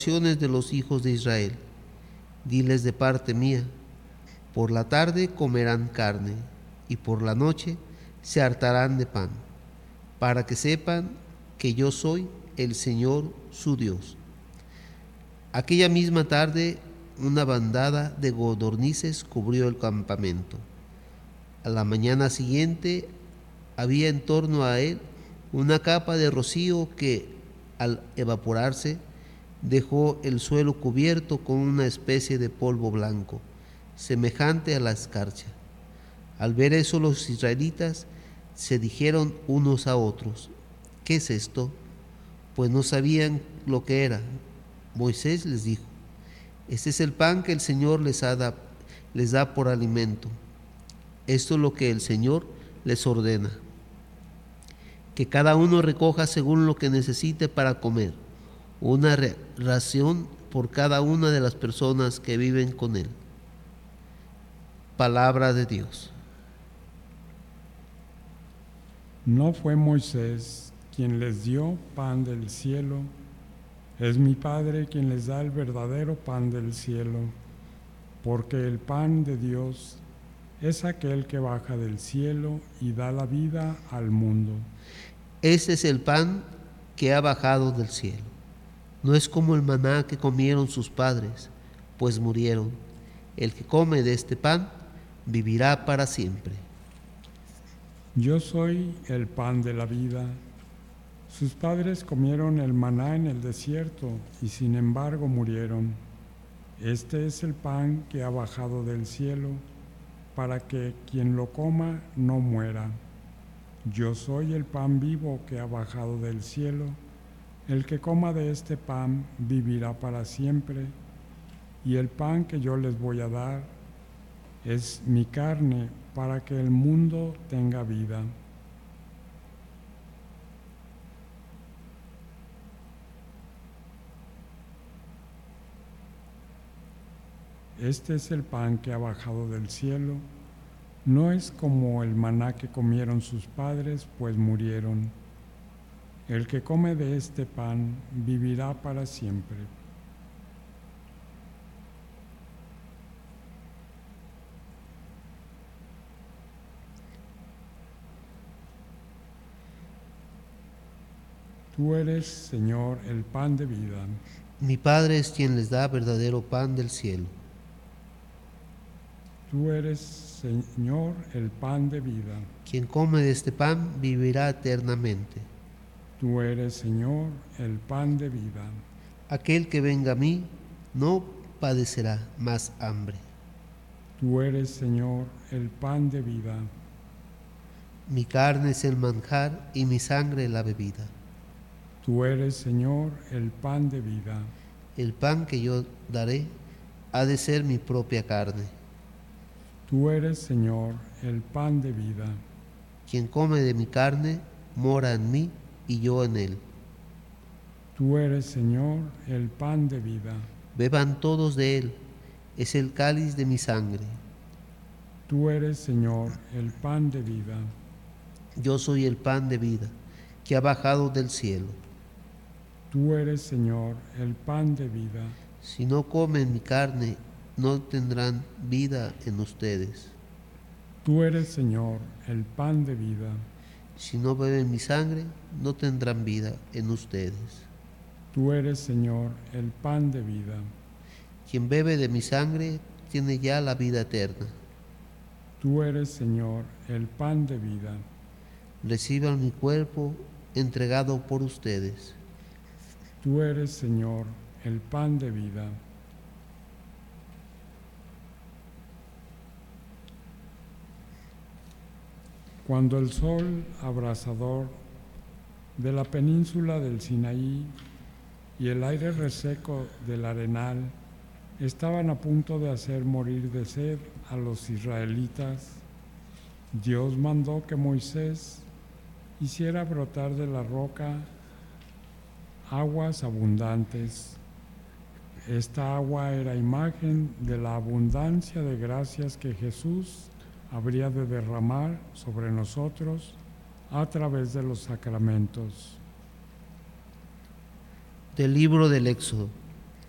de los hijos de Israel. Diles de parte mía, por la tarde comerán carne, y por la noche se hartarán de pan, para que sepan que yo soy el Señor su Dios. Aquella misma tarde, una bandada de codornices cubrió el campamento. A la mañana siguiente había en torno a él una capa de rocío que, al evaporarse, dejó el suelo cubierto con una especie de polvo blanco, semejante a la escarcha. Al ver eso, los israelitas se dijeron unos a otros: ¿qué es esto? Pues no sabían lo que era. Moisés les dijo: este es el pan que el Señor les da por alimento. Esto es lo que el Señor les ordena: que cada uno recoja según lo que necesite para comer, una ración por cada una de las personas que viven con él. Palabra de Dios. No fue Moisés quien les dio pan del cielo, es mi Padre quien les da el verdadero pan del cielo, porque el pan de Dios es aquel que baja del cielo y da la vida al mundo. Este es el pan que ha bajado del cielo. No es como el maná que comieron sus padres, pues murieron. El que come de este pan vivirá para siempre. Yo soy el pan de la vida. Sus padres comieron el maná en el desierto y sin embargo murieron. Este es el pan que ha bajado del cielo, para que quien lo coma no muera. Yo soy el pan vivo que ha bajado del cielo. El que coma de este pan vivirá para siempre, y el pan que yo les voy a dar es mi carne, para que el mundo tenga vida. Este es el pan que ha bajado del cielo. No es como el maná que comieron sus padres, pues murieron. El que come de este pan vivirá para siempre. Tú eres, Señor, el pan de vida. Mi Padre es quien les da verdadero pan del cielo. Tú eres, Señor, el pan de vida. Quien come de este pan vivirá eternamente. Tú eres, Señor, el pan de vida. Aquel que venga a mí no padecerá más hambre. Tú eres, Señor, el pan de vida. Mi carne es el manjar y mi sangre la bebida. Tú eres, Señor, el pan de vida. El pan que yo daré ha de ser mi propia carne. Tú eres, Señor, el pan de vida. Quien come de mi carne mora en mí y yo en él. Tú eres, Señor, el pan de vida. Beban todos de él, es el cáliz de mi sangre. Tú eres, Señor, el pan de vida. Yo soy el pan de vida, que ha bajado del cielo. Tú eres, Señor, el pan de vida. Si no comen mi carne, no tendrán vida en ustedes. Tú eres, Señor, el pan de vida. Si no beben mi sangre, no tendrán vida en ustedes. Tú eres, Señor, el pan de vida. Quien bebe de mi sangre tiene ya la vida eterna. Tú eres, Señor, el pan de vida. Reciban mi cuerpo entregado por ustedes. Tú eres, Señor, el pan de vida. Cuando el sol abrasador de la península del Sinaí y el aire reseco del Arenal estaban a punto de hacer morir de sed a los israelitas, Dios mandó que Moisés hiciera brotar de la roca aguas abundantes. Esta agua era imagen de la abundancia de gracias que Jesús habría de derramar sobre nosotros a través de los sacramentos. Del libro del Éxodo.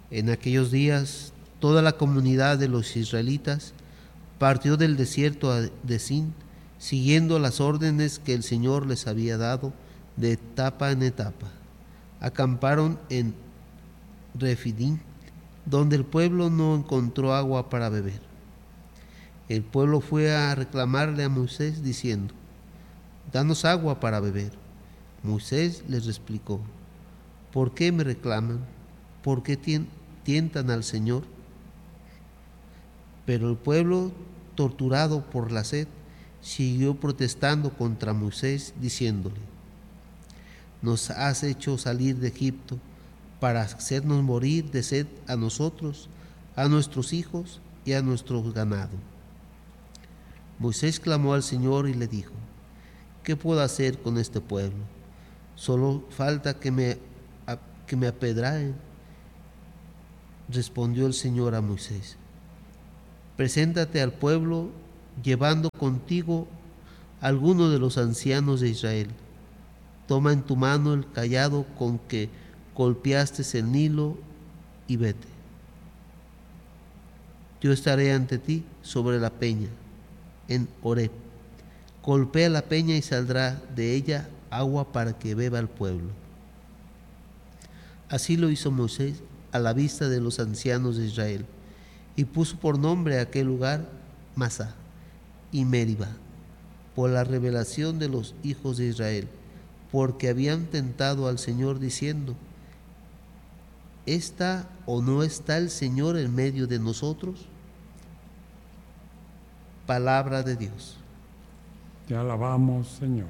En aquellos días, toda la comunidad de los israelitas partió del desierto de Sin, siguiendo las órdenes que el Señor les había dado de etapa en etapa. Acamparon en Refidim, donde el pueblo no encontró agua para beber. El pueblo fue a reclamarle a Moisés diciendo: «Danos agua para beber». Moisés les explicó: «¿Por qué me reclaman? ¿Por qué tientan al Señor?». Pero el pueblo, torturado por la sed, siguió protestando contra Moisés, diciéndole: «Nos has hecho salir de Egipto para hacernos morir de sed a nosotros, a nuestros hijos y a nuestro ganado». Moisés clamó al Señor y le dijo: «¿Qué puedo hacer con este pueblo? Solo falta que me apedreen». Respondió el Señor a Moisés: «Preséntate al pueblo llevando contigo a alguno de los ancianos de Israel. Toma en tu mano el cayado con que golpeaste el Nilo y vete. Yo estaré ante ti sobre la peña, en Horeb. Golpea la peña y saldrá de ella agua para que beba el pueblo». Así lo hizo Moisés a la vista de los ancianos de Israel, y puso por nombre a aquel lugar Masá y Meriba, por la revelación de los hijos de Israel, porque habían tentado al Señor diciendo: ¿está o no está el Señor en medio de nosotros? Palabra de Dios. Te alabamos, Señor.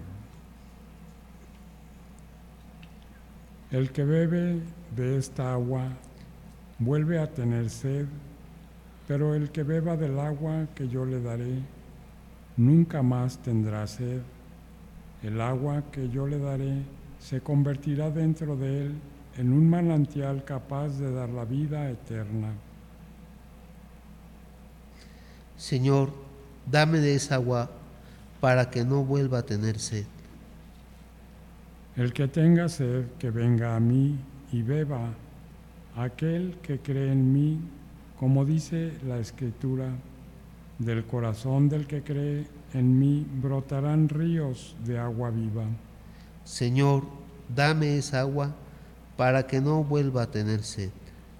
El que bebe de esta agua vuelve a tener sed, pero el que beba del agua que yo le daré, nunca más tendrá sed. El agua que yo le daré se convertirá dentro de él en un manantial capaz de dar la vida eterna. Señor, dame de esa agua para que no vuelva a tener sed. El que tenga sed, que venga a mí y beba. Aquel que cree en mí, como dice la Escritura, del corazón del que cree en mí brotarán ríos de agua viva. Señor, dame esa agua para que no vuelva a tener sed.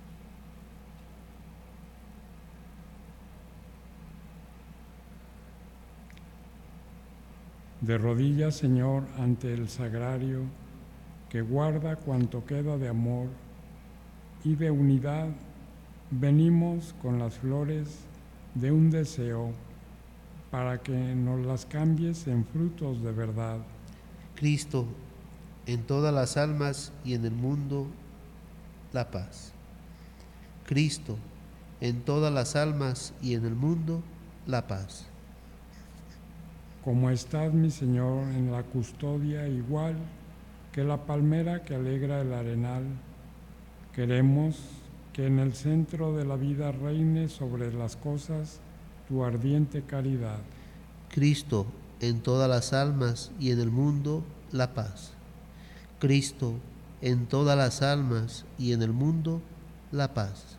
De rodillas, Señor, ante el sagrario que guarda cuanto queda de amor y de unidad, venimos con las flores de un deseo para que nos las cambies en frutos de verdad. Cristo, en todas las almas y en el mundo, la paz. Cristo, en todas las almas y en el mundo, la paz. Como estás, mi Señor, en la custodia igual que la palmera que alegra el arenal, queremos que en el centro de la vida reine sobre las cosas tu ardiente caridad. Cristo, en todas las almas y en el mundo, la paz. Cristo, en todas las almas y en el mundo, la paz.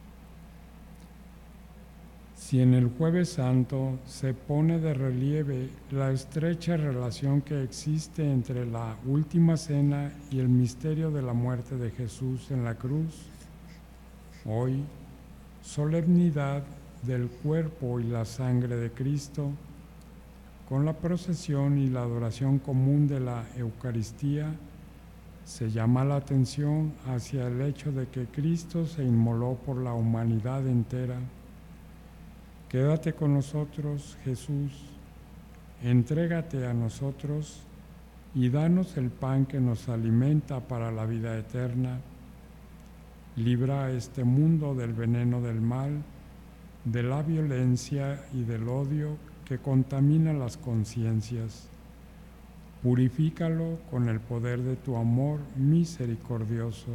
Si en el Jueves Santo se pone de relieve la estrecha relación que existe entre la última cena y el misterio de la muerte de Jesús en la cruz, hoy, solemnidad del cuerpo y la sangre de Cristo, con la procesión y la adoración común de la Eucaristía, se llama la atención hacia el hecho de que Cristo se inmoló por la humanidad entera. Quédate con nosotros, Jesús, entrégate a nosotros y danos el pan que nos alimenta para la vida eterna. Libra a este mundo del veneno del mal, de la violencia y del odio que contamina las conciencias. Purifícalo con el poder de tu amor misericordioso.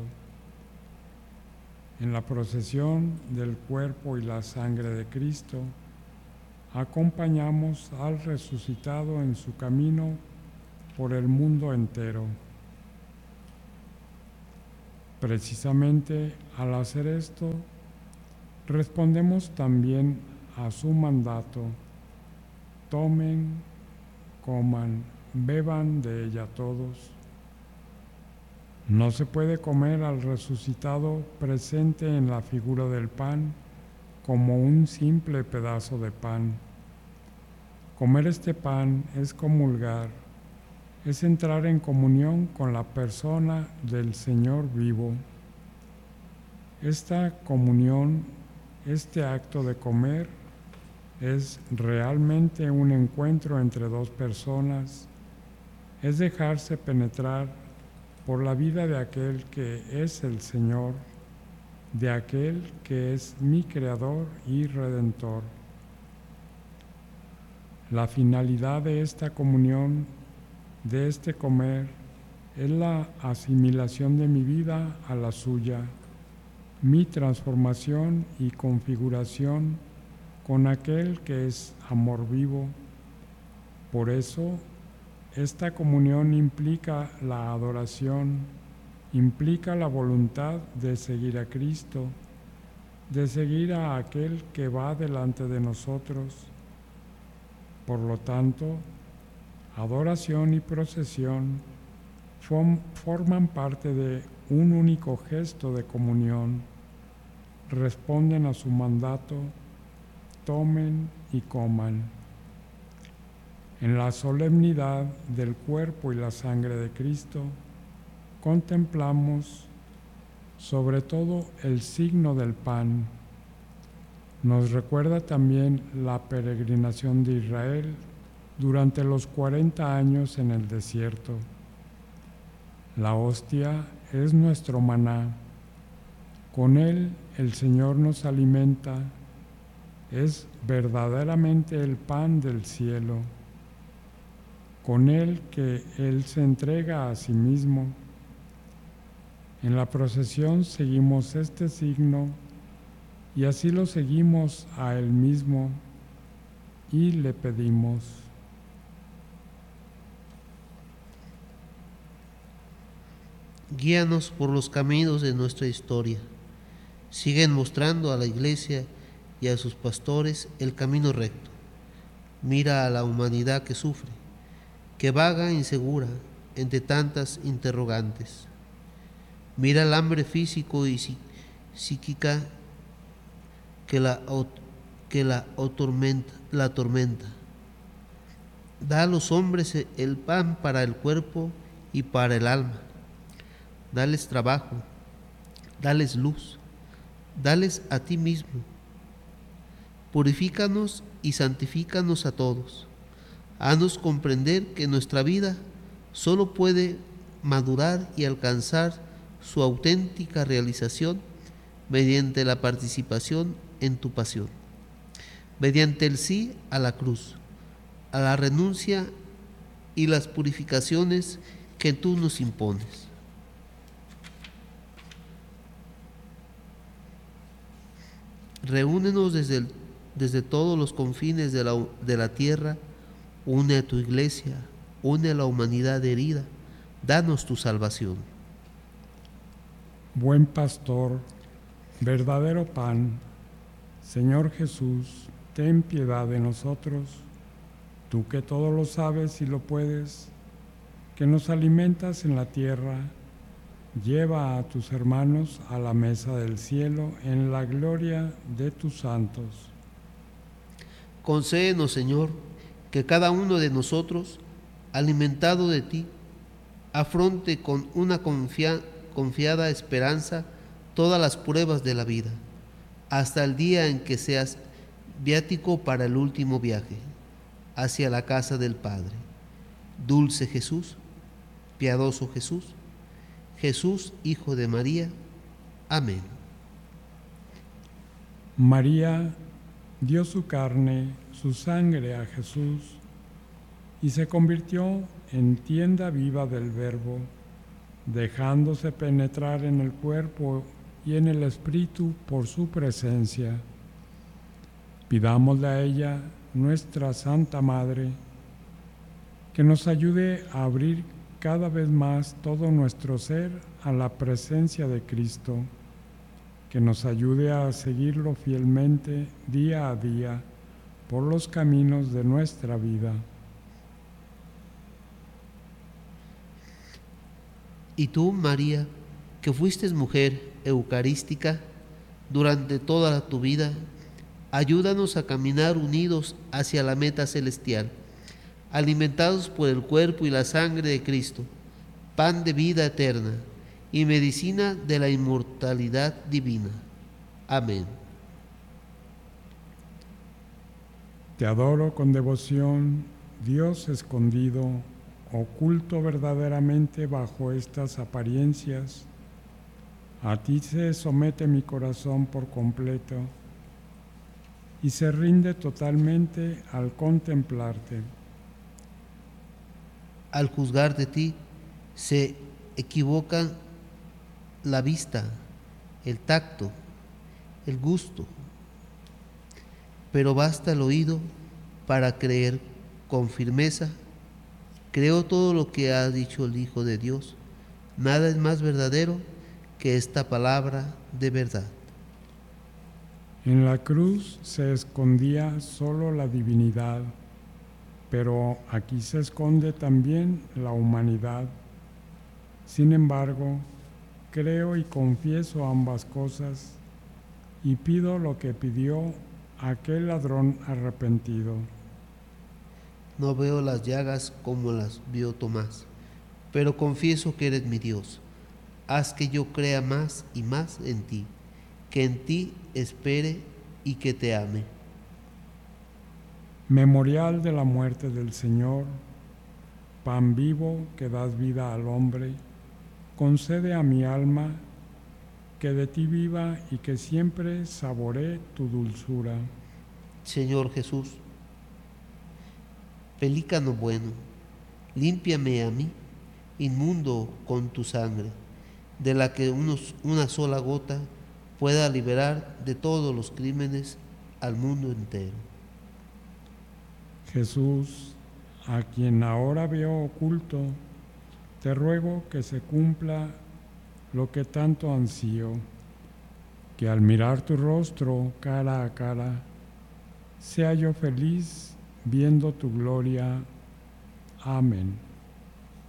En la procesión del cuerpo y la sangre de Cristo, acompañamos al resucitado en su camino por el mundo entero. Precisamente al hacer esto, respondemos también a su mandato: tomen, coman, beban de ella todos. No se puede comer al resucitado presente en la figura del pan como un simple pedazo de pan. Comer este pan es comulgar, es entrar en comunión con la persona del Señor vivo. Esta comunión, este acto de comer, es realmente un encuentro entre dos personas, es dejarse penetrar por la vida de aquel que es el Señor, de aquel que es mi Creador y Redentor. La finalidad de esta comunión, de este comer, es la asimilación de mi vida a la suya, mi transformación y configuración con aquel que es amor vivo. Por eso, esta comunión implica la adoración, implica la voluntad de seguir a Cristo, de seguir a aquel que va delante de nosotros. Por lo tanto, adoración y procesión forman parte de un único gesto de comunión, responden a su mandato: tomen y coman. En la solemnidad del cuerpo y la sangre de Cristo, contemplamos sobre todo el signo del pan. Nos recuerda también la peregrinación de Israel durante los 40 años en el desierto. La hostia es nuestro maná. Con él el Señor nos alimenta. Es verdaderamente el pan del cielo. Con él que Él se entrega a sí mismo. En la procesión seguimos este signo y así lo seguimos a Él mismo y le pedimos: guíanos por los caminos de nuestra historia. Siguen mostrando a la Iglesia y a sus pastores el camino recto. Mira a la humanidad que sufre, que vaga insegura entre tantas interrogantes. Mira el hambre físico y psíquica que la tormenta. Da a los hombres el pan para el cuerpo y para el alma. Dales trabajo, dales luz, dales a ti mismo. Purifícanos y santifícanos a todos. Haznos comprender que nuestra vida solo puede madurar y alcanzar su auténtica realización mediante la participación en tu pasión, mediante el sí a la cruz, a la renuncia y las purificaciones que tú nos impones. Reúnenos desde todos los confines de la tierra. Une a tu iglesia, une a la humanidad herida, danos tu salvación. Buen pastor, verdadero pan, Señor Jesús, ten piedad de nosotros, tú que todo lo sabes y lo puedes, que nos alimentas en la tierra, lleva a tus hermanos a la mesa del cielo en la gloria de tus santos. Concédenos, Señor, que cada uno de nosotros, alimentado de ti, afronte con una confiada esperanza todas las pruebas de la vida, hasta el día en que seas viático para el último viaje hacia la casa del Padre. Dulce Jesús, piadoso Jesús, Jesús, Hijo de María. Amén. María dio su carne, su sangre a Jesús y se convirtió en tienda viva del Verbo, dejándose penetrar en el cuerpo y en el espíritu por su presencia. Pidámosle a ella, nuestra Santa Madre, que nos ayude a abrir cada vez más todo nuestro ser a la presencia de Cristo, que nos ayude a seguirlo fielmente día a día por los caminos de nuestra vida. Y tú, María, que fuiste mujer eucarística durante toda tu vida, ayúdanos a caminar unidos hacia la meta celestial, alimentados por el cuerpo y la sangre de Cristo, pan de vida eterna y medicina de la inmortalidad divina. Amén. Te adoro con devoción, Dios escondido, oculto verdaderamente bajo estas apariencias. A ti se somete mi corazón por completo y se rinde totalmente al contemplarte. Al juzgar de ti, se equivocan la vista, el tacto, el gusto, pero basta el oído para creer con firmeza. Creo todo lo que ha dicho el Hijo de Dios. Nada es más verdadero que esta palabra de verdad. En la cruz se escondía solo la divinidad, pero aquí se esconde también la humanidad. Sin embargo, creo y confieso ambas cosas y pido lo que pidió aquel ladrón arrepentido. No veo las llagas como las vio Tomás, pero confieso que eres mi Dios. Haz que yo crea más y más en ti, que en ti espere y que te ame. Memorial de la muerte del Señor, pan vivo que das vida al hombre, concede a mi alma que de ti viva y que siempre saboree tu dulzura. Señor Jesús, pelícano bueno, límpiame a mí, inmundo con tu sangre, de la que una sola gota pueda liberar de todos los crímenes al mundo entero. Jesús, a quien ahora veo oculto, te ruego que se cumpla lo que tanto ansío, que al mirar tu rostro cara a cara, sea yo feliz viendo tu gloria. Amén.